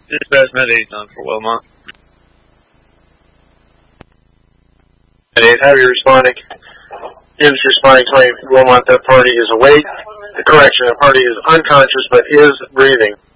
Dispatch Med 8 on for Wilmot. Med 8, have you responding? Gibbs responding to Wilmot, that party is awake. Correction, the party is unconscious but is breathing.